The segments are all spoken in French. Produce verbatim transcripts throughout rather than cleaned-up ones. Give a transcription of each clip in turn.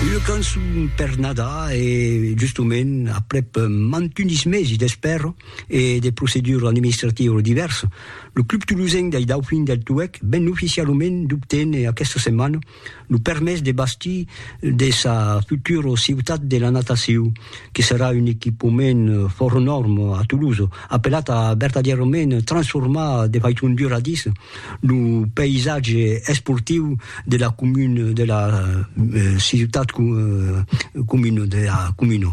Io canso per nada e giustamente après mantunis mesi d'espero e de procedure administrative diverse, le club toulousain dei Dauphins del Touec ben ufficialment d'obtenir aquesta setmana le permès de bastir de sa futura ciutat de la natació, que serà un equipament fort enorme a Toulouse, appelat a verdaderament transformar de façon duradissa le paisatge esportiu de la commune, de la euh, ciutat euh, commune, de la commune.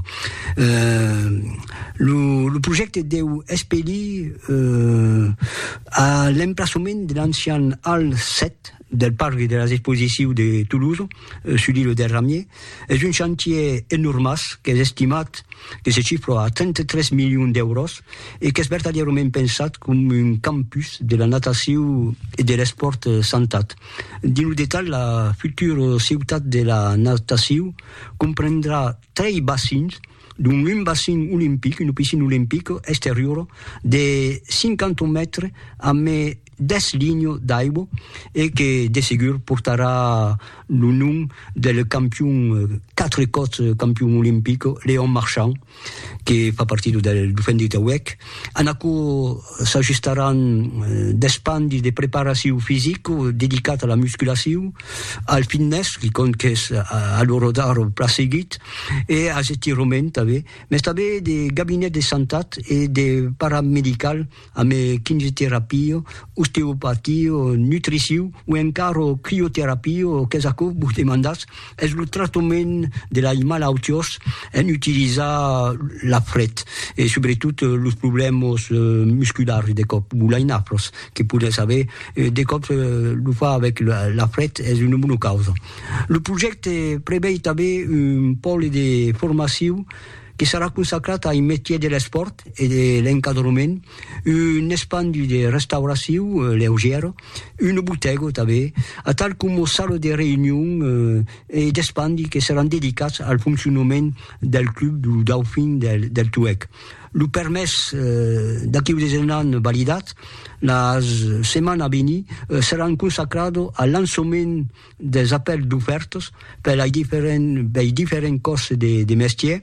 Euh, le, le projet deu expédier euh, à l'emplacement de l'ancien hall sept del parc de les expositions de Toulouse, euh, sur l'île de Ramier. És un chantier enorme que és estimat, que se xifra a trenta-tres milions d'euros i que és verdaderament pensat com un campus de la natació i de l'esport santat. Dins el detall, la futura ciutat de la natació comprendrà tres bassins, d'un un bassin olímpic, una piscina olímpica exterior de cinquanta metres amb dix lignes d'aigua et que de segur portarà le nom del campion, quatre cotes campion olímpic, Léon Marchand, que fa partie du Dauphins del Touec. En accord s'ajustaran d'espandis de preparació física dedicat a la musculació, al fitness, qui compte que és a l'horodar pla seguit, i als estirament també, mais també de gabinet de santat i de paramedical amb kinesiotèrapia, osteopatia, nutrició o encara crioterapia, que és a cop vos demandats, és el tractament de la malaltiós en utilitzar la fred et sobretot els problemes uh, musculars de cop, ou l'inafros, que podeu saber, uh, de cop uh, lo fa avec la, la fred és una bona causa. El projecte preveu també un pol de formació que serà consacrat al métier de l'esport i de l'encadrement, un espai de restauració eh, lleugera, una botega també, a tal com sala de reunió eh, i d'espais que seran dedicats al funcionament del club du Dauphins del, del Touec. Le permès eh, d'aquí des anys validat, la setmana a venir eh, seran consacrats al lançament dels apels d'ofertes per als diferents, diferents cos de, de métier.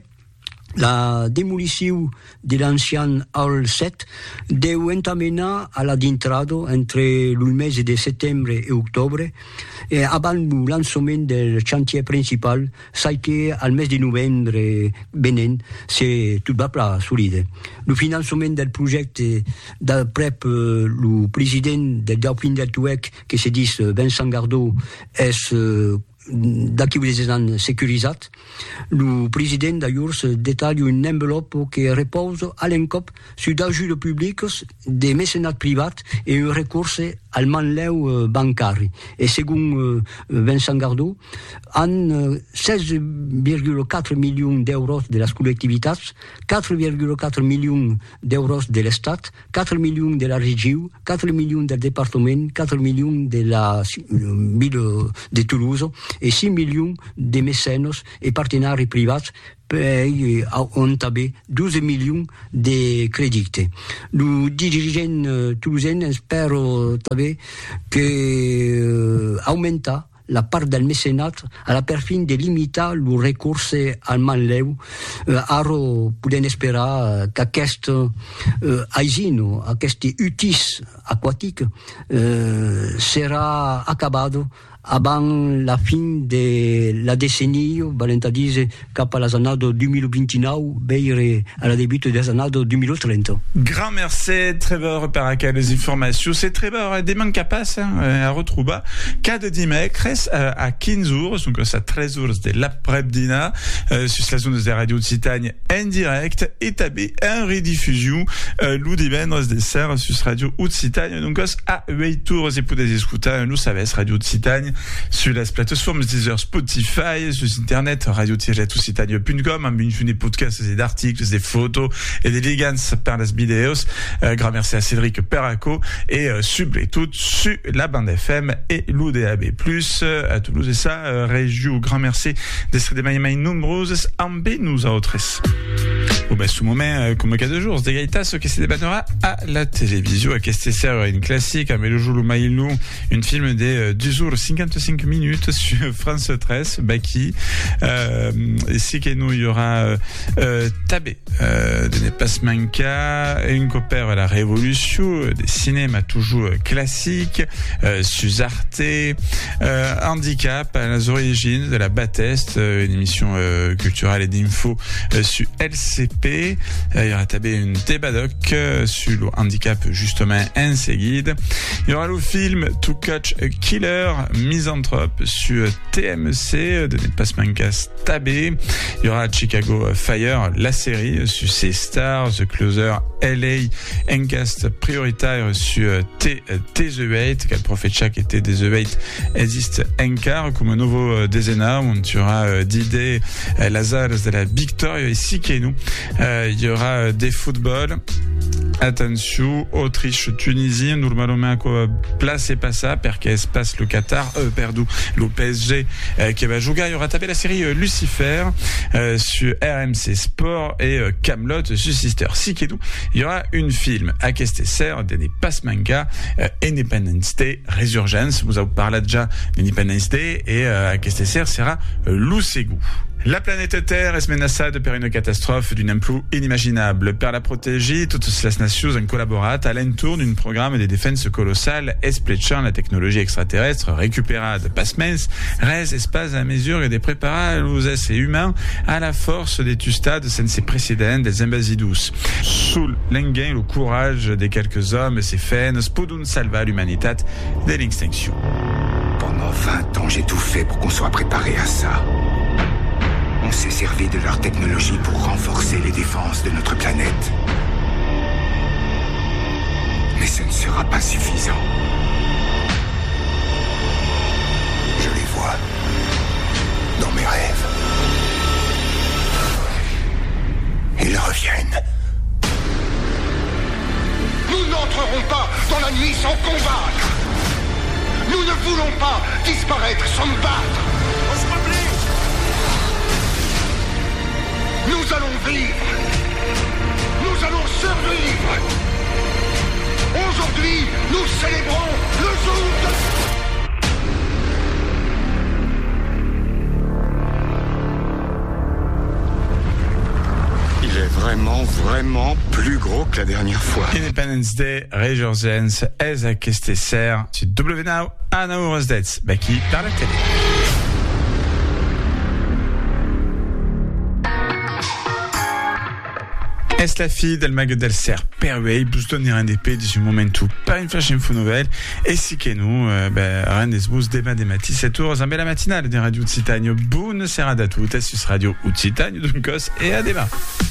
La demolició de l'ancien hall set deu entamenar a la d'intrada entre el mes de setembre i octubre eh, abans el lançament del chantier principal, sai que al mes de novembre venent se tot va pla solide. El finançament del projecte d'après eh, el president del Dauphins del Touec, que se diu Vincent Gardot, és eh, d'aquí des anys securisat. El president d'ailleurs detalla une enveloppe que repose à l'encop sur d'ajuts publics, de mécénat privat et un recours al manleu bancari. Et segons euh, Vincent Gardot, en seize virgule quatre milions d'euros de les collectivitats, quatre virgule quatre milions d'euros de l'Estat, quatre milions de la région, quatre milions del département, quatre milions de la ville de Toulouse et six millions de mécènes et partenaires privats per on també douze milions de crèdits. El dirigent toulousain espera també que augmenta la part del mecenat a la perfin de limitar el recurs al manleu. Uh, ara podem esperar que aquest uh, aisino, aquest utis aquàtic uh, serà acabat avant la fin de la décennie, valent a dir cap a les années de deux mille vingt-neuf, veire à la début des années de deux mille trente. Grand merci, Trevor, per aquelles informations. C'est Trevor demande capaç eh, a retroubar cada dimecres eh, a quinze heures, donc a treize heures de l'après-dina, eh, sur les ondes de Radio Occitanie en direct, et també en rediffusion eh, l'u divendres de ser sur Radio Occitanie, donc a huit heures et podeu escoltar, nous savez, Radio Occitanie sur les plateformes Deezer, Spotify, sur internet radio tiret occitanie punt com amb une podcast des articles, des photos et des liens par les vidéos. Euh, grand merci à Cédric Perraco et euh, surtout sur la bande F M et l'U D A B plus, euh, à Toulouse et ça, euh, région. Grand merci d'être des mailles nombreuses en B nous autres. ou ben sous moment comme cas de jour des gaitas que se débattra à la télévision à qu'est-ce c'est une classique à Melojulu Maïlou, une film des deux heures cinquante-cinq minutes sur France treize Baki euh, ici que nous il y aura euh, Tabé euh, de Nepasmanka une copère à la Révolution des cinémas toujours classiques euh, sur Arte euh, Handicap à les origines de la Bateste euh, une émission euh, culturelle et d'info euh, sur L C P euh, il y aura Tabé une débadoc euh, sur le handicap justement en seguide il y aura le film To Catch a Killer Misanthrope sur T M C de Nepasmankas Tabé il y aura Chicago Fire la série sur C-Star The Closer L A Encast prioritaire sur T The huit quel prophétia qui était The huit existe Encar comme un nouveau décennat où on tuera d'idées Lazare de la Victoria ici qui nous il y aura des footballs attention Autriche-Tunisie normalement quoi place et pas ça parce qu'il se passe le Qatar euh, perdou le P S G euh, qui va jouer il y aura tapé la série euh, Lucifer euh, sur R M C Sport et euh, Camelot sur Sister Sikedou il y aura une film à Kesteser de Nepasmanka euh, Independence Day Resurgence vous avez parlé déjà d'Independence Day et euh, à Kesteser sera euh, Lusegu. La planète Terre est menacée par une catastrophe d'une ampleur inimaginable. Per la protéger, toutes les nations ont collaboré à l'entour d'un programme de défense colossal, espléchant la technologie extraterrestre récupérée de Pasmens, reste espace à mesure de préparer les essais humains à la force des stades sans précédents des ambasidus. Sous l'engain, le courage des quelques hommes et ses faines, podun salva l'humanité de l'extinction. Pendant vingt ans, j'ai tout fait pour qu'on soit préparé à ça. On s'est servi de leur technologie pour renforcer les défenses de notre planète. Mais ce ne sera pas suffisant. Je les vois dans mes rêves. Ils reviennent. Nous n'entrerons pas dans la nuit sans combattre. Nous ne voulons pas disparaître sans nous battre. On se replie. Nous allons vivre. Nous allons survivre. Aujourd'hui, nous célébrons le jour de... Il est vraiment, vraiment plus gros que la dernière fois. Independence Day, Resurgence, ez a Kesteser, sur W Now, Anna Urosdets, Baki, par la télé. Est la fille del mago del ser perway bustonner un épée du momentu par une flash info nouvelle et si que nous euh, ben rendez-vous débat des matis sept heures en bella matinale des radios de Citagno buon serata a tutte su radio Citagno Duncos et à débat.